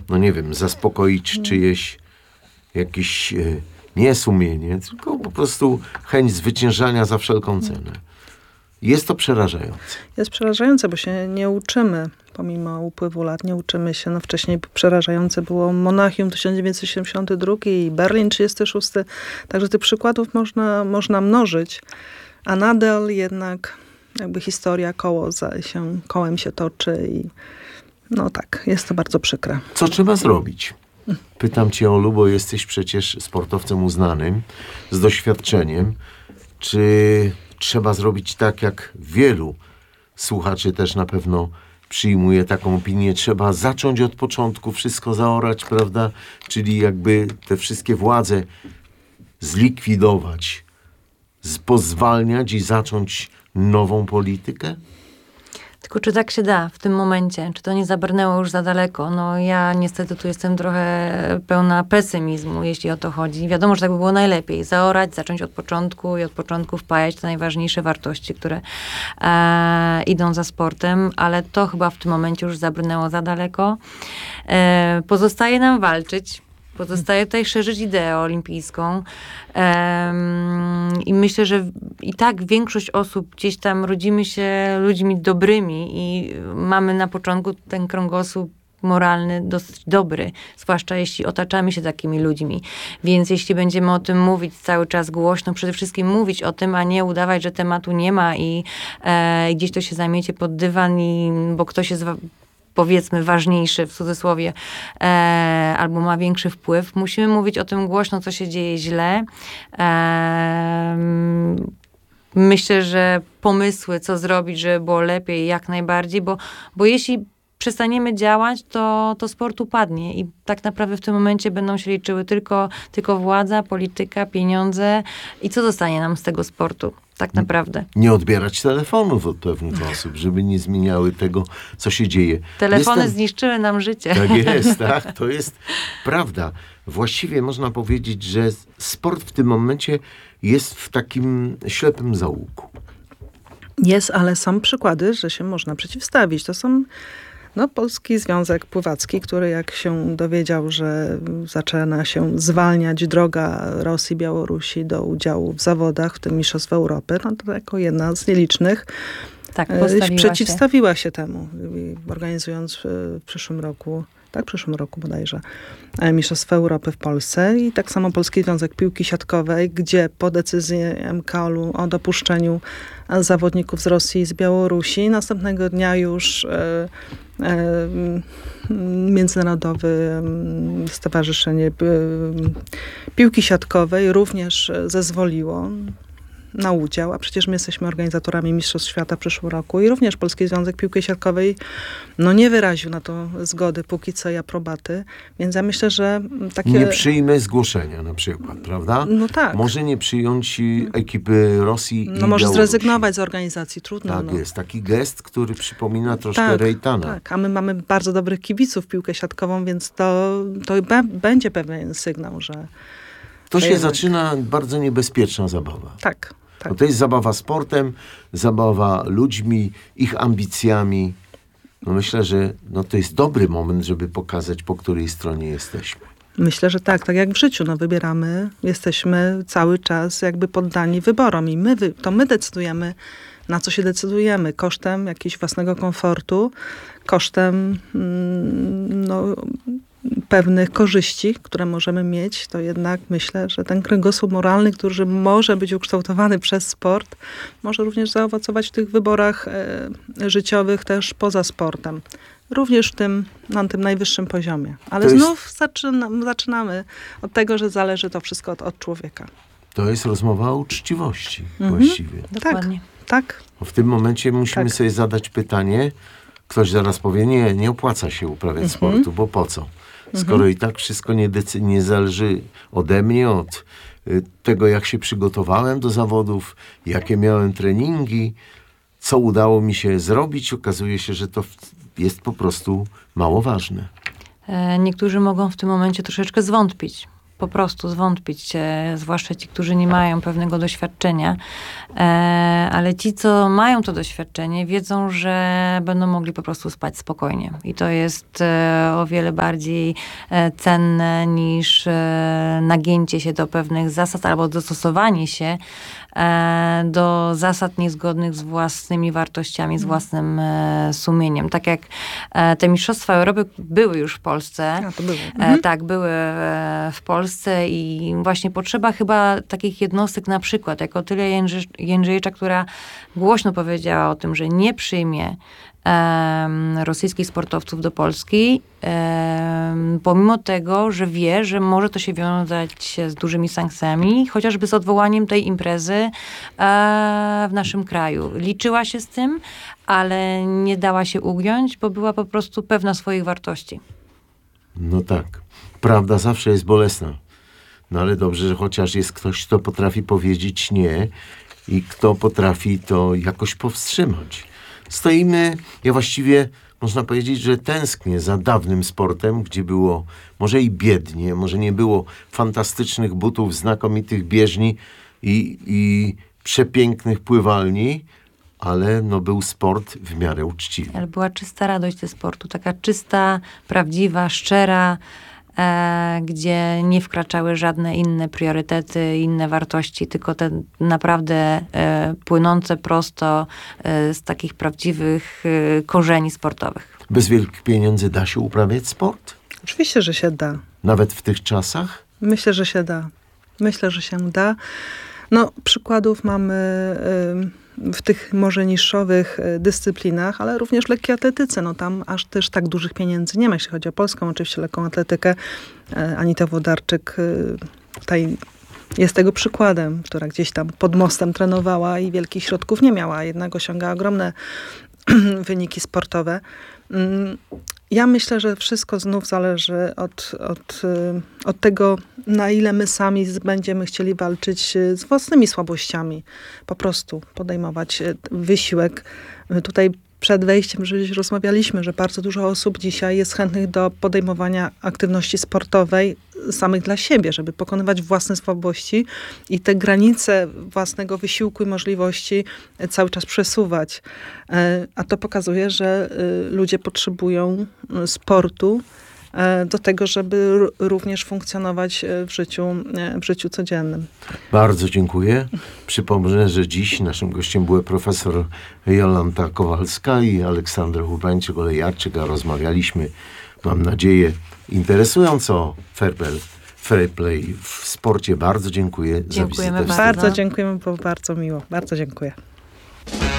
no nie wiem, zaspokoić czyjeś jakieś nie sumienie, tylko po prostu chęć zwyciężania za wszelką cenę. Jest to przerażające. Jest przerażające, bo się nie uczymy, pomimo upływu lat, nie uczymy się. No wcześniej przerażające było Monachium 1972 i Berlin 36. Także tych przykładów można mnożyć, a nadal jednak jakby historia kołem się toczy i no tak, jest to bardzo przykre. Co trzeba zrobić? Pytam cię, Olu, bo jesteś przecież sportowcem uznanym, z doświadczeniem. Czy trzeba zrobić tak, jak wielu słuchaczy też na pewno przyjmuje taką opinię, trzeba zacząć od początku, wszystko zaorać, prawda? Czyli jakby te wszystkie władze zlikwidować, pozwalniać i zacząć nową politykę? Tylko czy tak się da w tym momencie? Czy to nie zabrnęło już za daleko? No ja niestety tu jestem trochę pełna pesymizmu, jeśli o to chodzi. Wiadomo, że tak by było najlepiej. Zaorać, zacząć od początku i od początku wpajać te najważniejsze wartości, które idą za sportem, ale to chyba w tym momencie już zabrnęło za daleko. Pozostaje nam walczyć. Pozostaje tutaj szerzyć ideę olimpijską. I myślę, że i tak większość osób gdzieś tam rodzimy się ludźmi dobrymi i mamy na początku ten kręgosłup moralny dosyć dobry, zwłaszcza jeśli otaczamy się takimi ludźmi. Więc jeśli będziemy o tym mówić cały czas głośno, przede wszystkim mówić o tym, a nie udawać, że tematu nie ma i gdzieś to się zamiecie pod dywan, bo ktoś jest powiedzmy ważniejszy w cudzysłowie, albo ma większy wpływ. Musimy mówić o tym głośno, co się dzieje źle. Myślę, że pomysły, co zrobić, żeby było lepiej, jak najbardziej, bo jeśli przestaniemy działać, to sport upadnie i tak naprawdę w tym momencie będą się liczyły tylko władza, polityka, pieniądze i co zostanie nam z tego sportu? Tak naprawdę. Nie odbierać telefonów od pewnych osób, żeby nie zmieniały tego, co się dzieje. Telefony zniszczyły nam życie. Tak jest, tak. To jest prawda. Właściwie można powiedzieć, że sport w tym momencie jest w takim ślepym zaułku. Jest, ale są przykłady, że się można przeciwstawić. To są Polski Związek Pływacki, który jak się dowiedział, że zaczyna się zwalniać droga Rosji, Białorusi do udziału w zawodach, w tym Mistrzostw Europy, to jako jedna z nielicznych przeciwstawiła się temu, organizując w przyszłym roku bodajże, Mistrzostwa Europy w Polsce i tak samo Polski Związek Piłki Siatkowej, gdzie po decyzji MKOL-u o dopuszczeniu zawodników z Rosji i z Białorusi, następnego dnia już Międzynarodowe Stowarzyszenie Piłki Siatkowej również zezwoliło na udział, a przecież my jesteśmy organizatorami Mistrzostw Świata w przyszłym roku i również Polski Związek Piłki Siatkowej nie wyraził na to zgody póki co i aprobaty, więc ja myślę, że takie... Nie przyjmę zgłoszenia na przykład, prawda? No tak. Może nie przyjąć ekipy Rosji i może Białorusi. zrezygnować z organizacji, trudno. Tak jest, taki gest, który przypomina troszkę Rejtana. Tak, a my mamy bardzo dobrych kibiców w piłkę siatkową, więc to będzie pewien sygnał, że... To się zaczyna bardzo niebezpieczna zabawa. Tak. Bo to jest zabawa sportem, zabawa ludźmi, ich ambicjami. Myślę, że to jest dobry moment, żeby pokazać, po której stronie jesteśmy. Myślę, że tak jak w życiu. Wybieramy, jesteśmy cały czas jakby poddani wyborom i my decydujemy, na co się decydujemy, kosztem jakiegoś własnego komfortu, kosztem pewnych korzyści, które możemy mieć, to jednak myślę, że ten kręgosłup moralny, który może być ukształtowany przez sport, może również zaowocować w tych wyborach życiowych też poza sportem. Również na tym najwyższym poziomie. Ale znów zaczynamy od tego, że zależy to wszystko od człowieka. To jest rozmowa o uczciwości właściwie. Dokładnie. Tak. W tym momencie musimy sobie zadać pytanie, ktoś zaraz powie, nie opłaca się uprawiać sportu, bo po co? Skoro i tak wszystko nie zależy ode mnie, od tego, jak się przygotowałem do zawodów, jakie miałem treningi, co udało mi się zrobić, okazuje się, że to jest po prostu mało ważne. Niektórzy mogą w tym momencie troszeczkę zwątpić. po prostu zwątpić, zwłaszcza ci, którzy nie mają pewnego doświadczenia, ale ci, co mają to doświadczenie, wiedzą, że będą mogli po prostu spać spokojnie. I to jest o wiele bardziej cenne niż nagięcie się do pewnych zasad albo dostosowanie się do zasad niezgodnych z własnymi wartościami, z własnym sumieniem. Tak jak te Mistrzostwa Europy były już w Polsce. A, to było. Tak, były w Polsce i właśnie potrzeba chyba takich jednostek, na przykład jak Otylia Jędrzejcza, która głośno powiedziała o tym, że nie przyjmie rosyjskich sportowców do Polski, pomimo tego, że wie, że może to się wiązać z dużymi sankcjami, chociażby z odwołaniem tej imprezy w naszym kraju. Liczyła się z tym, ale nie dała się ugiąć, bo była po prostu pewna swoich wartości. No tak. Prawda zawsze jest bolesna. No ale dobrze, że chociaż jest ktoś, kto potrafi powiedzieć nie i kto potrafi to jakoś powstrzymać. Stoimy, ja właściwie można powiedzieć, że tęsknię za dawnym sportem, gdzie było może i biednie, może nie było fantastycznych butów, znakomitych bieżni i przepięknych pływalni, ale no był sport w miarę uczciwy. Ale była czysta radość ze sportu, taka czysta, prawdziwa, szczera, gdzie nie wkraczały żadne inne priorytety, inne wartości, tylko te naprawdę płynące prosto z takich prawdziwych korzeni sportowych. Bez wielkich pieniędzy da się uprawiać sport? Oczywiście, że się da. Nawet w tych czasach? Myślę, że się da. Myślę, że się da. No, przykładów mamy w tych może niższowych dyscyplinach, ale również w lekkiej atletyce. No tam aż też tak dużych pieniędzy nie ma, jeśli chodzi o polską, oczywiście lekką atletykę. Anita Włodarczyk tutaj jest tego przykładem, która gdzieś tam pod mostem trenowała i wielkich środków nie miała, jednak osiąga ogromne wyniki sportowe. Ja myślę, że wszystko znów zależy od tego, na ile my sami będziemy chcieli walczyć z własnymi słabościami. Po prostu podejmować wysiłek. Tutaj przed wejściem rozmawialiśmy, że bardzo dużo osób dzisiaj jest chętnych do podejmowania aktywności sportowej samych dla siebie, żeby pokonywać własne słabości i te granice własnego wysiłku i możliwości cały czas przesuwać. A to pokazuje, że ludzie potrzebują sportu do tego, żeby również funkcjonować w życiu codziennym. Bardzo dziękuję. Przypomnę, że dziś naszym gościem były profesor Jolanta Kowalska i Aleksander Urbańczyk-Olejarczyk, a rozmawialiśmy, mam nadzieję, interesująco o fair play w sporcie. Bardzo dziękuję za wizytę. Dziękujemy Bardzo dziękujemy, było bardzo miło. Bardzo dziękuję.